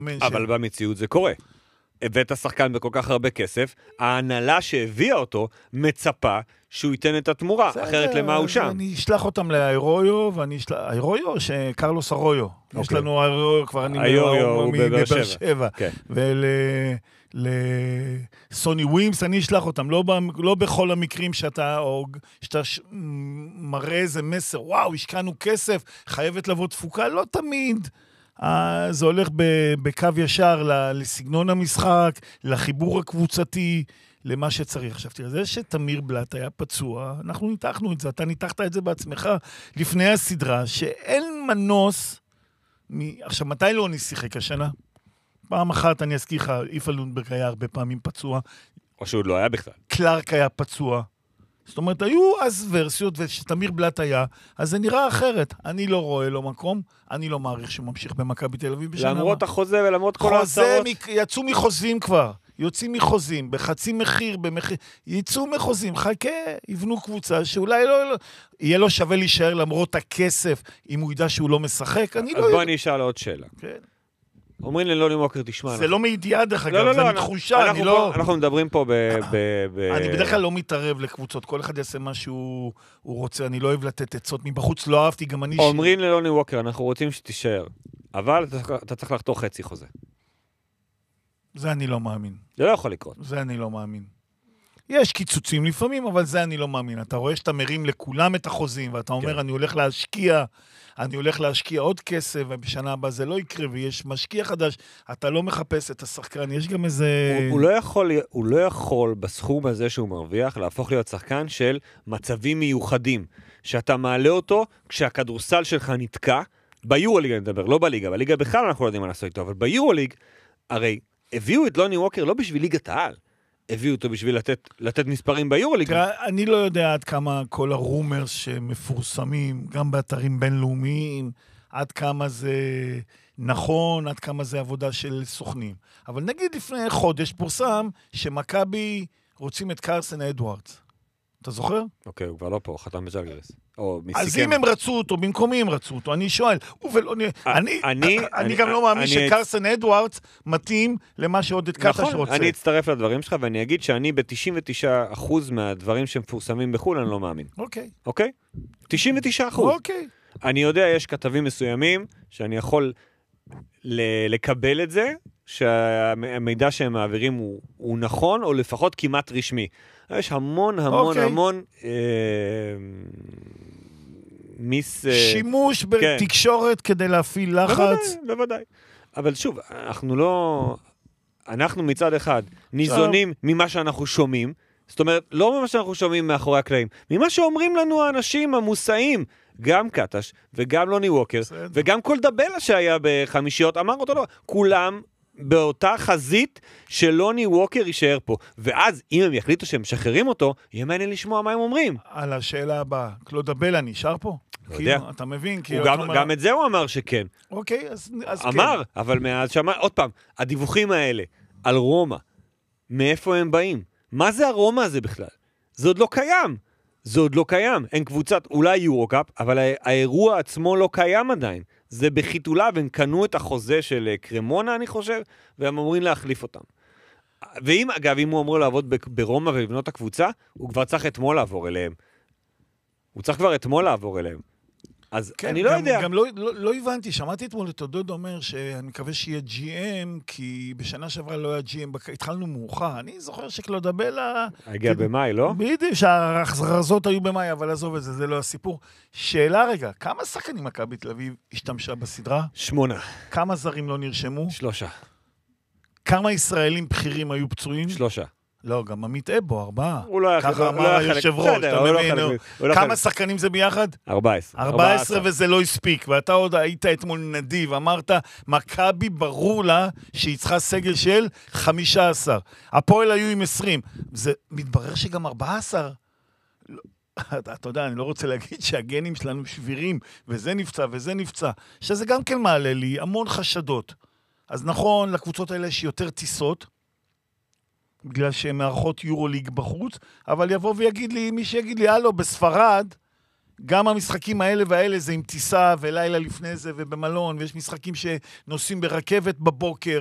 אבל במציאות זה קורה. הבאת שחקן בכל כך הרבה כסף, ההנהלה שהביאה אותו מצפה שהוא ייתן את התמורה, אחרת למה הוא שם. אני אשלח אותם לאירויו, האירויו שקרלוס ארויו. יש לנו האירויו כבר, אני מבאר שבע. ולסוני ווימס, אני אשלח אותם, לא בכל המקרים שאתה מראה איזה מסר, וואו, השקענו כסף, חייבת לבוא תפוקה, לא תמיד. זה הולך בקו ישר לסגנון המשחק, לחיבור הקבוצתי, למה שצריך. עכשיו תראה, זה שתמיר בלט היה פצוע, אנחנו ניתחנו את זה, אתה ניתחת את זה בעצמך לפני הסדרה, שאין מנוס, עכשיו מתי לא שיחק השנה? פעם אחת אני אזכיר לך, איפה לונדברג היה הרבה פעמים פצוע. או שהוא לא היה בכלל. קלארק היה פצוע. זאת אומרת, היו אז ורסיות, ושתמיר בלט היה, אז זה נראה אחרת. אני לא רואה לו מקום, אני לא מעריך שהוא ממשיך במכבי תל אביב בשנה. למרות החוזה ולמרות כל ההצעות. יצאו מחוזים כבר, יוצאים מחוזים, בחצי מחיר, יצאו מחוזים, חכה, יבנו קבוצה, שאולי לא, יהיה לו שווה להישאר למרות הכסף, אם הוא ידע שהוא לא משחק, אני לא... אז בוא אני אשאל עוד שאלה. כן. אומרים ללוני ווקר, תשמע. זה לא מידיעה דרך אגב, זה מתחושה, אני לא... אנחנו מדברים פה אני בדרך כלל לא מתערב לקבוצות, כל אחד יעשה מה שהוא רוצה, אני לא אוהב לתת עצות מבחוץ, לא אהבתי, גם אני... אומרים ללוני ווקר, אנחנו רוצים שתישאר, אבל אתה צריך לחתוך חצי חוזה. זה אני לא מאמין. זה לא יכול לקרות. זה אני לא מאמין. יש קיצוצים לפעמים, אבל זה אני לא מאמין. אתה רואה שאתה מרים לכולם את החוזים, ואתה אומר, אני הולך להשקיע עוד כסף, ובשנה הבאה זה לא יקרה, ויש משקיע חדש, אתה לא מחפש את השחקן, יש גם איזה... הוא לא יכול בסכום הזה שהוא מרוויח, להפוך להיות שחקן של מצבים מיוחדים, שאתה מעלה אותו כשהכדורסל שלך נתקע, ביורוליג אני מדבר, לא בליגה, בליגה בכלל אנחנו לא יודעים מה לעשות איתו, אבל ביורוליג, הרי הביאו את לוני ווקר לא בשביל ליגת העל, הביאו אותו בשביל לתת מספרים ביורוליג. אני לא יודע עד כמה כל הרומרס שמפורסמים, גם באתרים בינלאומיים, עד כמה זה נכון, עד כמה זה עבודה של סוכנים. אבל נגיד לפני חודש פורסם שמכבי רוצים את קרסן אדוארדס. אתה זוכר? אוקיי, הוא כבר לא פה, חתם בז'לגיריס. אז אם הם רצו אותו, במקומי הם רצו אותו, אני שואל, אני גם לא מאמין שקרסן אדוארדס מתאים למה שעודד קטש רוצה. נכון, אני אצטרף לדברים שלך, ואני אגיד שאני ב-99% מהדברים שמפורסמים בחו"ל, אני לא מאמין. אוקיי? 99%. אוקיי. אני יודע, יש כתבים מסוימים, שאני יכול לקבל את זה, שהמידע שהם מעבירים הוא נכון, או לפחות כמעט רשמי. יש המון שימוש בתקשורת כדי להפעיל לחץ. בוודאי. אבל שוב, אנחנו מצד אחד ניזונים ממה שאנחנו שומעים, זאת אומרת, לא ממה שאנחנו שומעים מאחורי הקלעים, ממה שאומרים לנו האנשים המוסעים, גם קטש וגם לוני ווקר, וגם כל דבלה שהיה בחמישיות, אמר אותו לא, כולם באותה חזית שלוני ווקר יישאר פה. ואז, אם הם יחליטו שהם משחררים אותו, יהיה מעניין לשמוע מה הם אומרים. על השאלה הבאה, קלוד דבלה נשאר פה? לא יודע. אתה מבין? גם את זה הוא אמר שכן. אוקיי, אז כן. אמר, אבל מאז שמע, עוד פעם, הדיווחים האלה על רומא, מאיפה הם באים? מה זה הרומא הזה בכלל? זה עוד לא קיים. זה עוד לא קיים. אין קבוצת, אולי יורוקאפ, אבל האירוע עצמו לא קיים עדיין. זה בחיתולה, והם קנו את החוזה של קרמונה, אני חושב, והם אמורים להחליף אותם. ואם, אגב, אם הוא אמור לעבוד ברומא ולבנות הקבוצה, הוא כבר צריך אתמול לעבור אליהם. הוא צריך כבר אתמול לעבור אליהם. אז כן, אני לא יודע. גם לא הבנתי, שמעתי אתמול את עודד אומר שאני מקווה שיהיה GM, כי בשנה שעברה לא היה GM, התחלנו מאוחר. אני זוכר שקלוד דבלה... הגיע במאי, לא? בדיוק, שההחזרזות היו במאי, אבל עזוב את זה, זה לא הסיפור. שאלה רגע, כמה שחקנים מכבי תל אביב השתמשה בסדרה? 8. כמה זרים לא נרשמו? 3. כמה ישראלים בכירים היו פצועים? 3. לא, גם עמית אבו, 4. הוא לא היה חלק. ככה אמר היושב ראש, אתה מבין? כמה שחקנים זה ביחד? 14. 14 וזה לא הספיק, ואתה עוד היית אתמול נדיב, אמרת, מכבי ברור לה שהיא צריכה סגל של 15. הפועל היו עם 20. זה מתברר שגם 14. אתה יודע, אני לא רוצה להגיד שהגנים שלנו שבירים, וזה נפצע וזה נפצע, שזה גם כן מעלה לי המון חשדות. אז נכון, לקבוצות האלה יש יותר טיסות, בגלל שהן מערכות יורוליג בחוץ, אבל יבוא ויגיד לי, מי שיגיד לי, הלו, בספרד, גם המשחקים האלה והאלה זה עם טיסה ולילה לפני זה ובמלון, ויש משחקים שנוסעים ברכבת בבוקר,